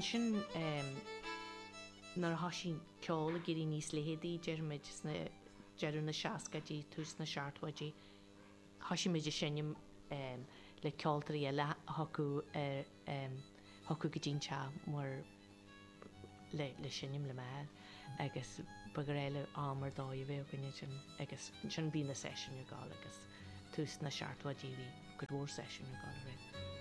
sin nar hasí ceol a géirí níos lehédaí dearmid dearú na seacadí tús na seaarthaidí hasí méidir sinnim le ceoltarí eile hocu go dtínte mar le sinnim le meall agus bagur eile ámar dá a bheith gonne sin agus sin bí na session ar gáil agus tús na seaarthaidí bhí go bhór session ar gáil ré.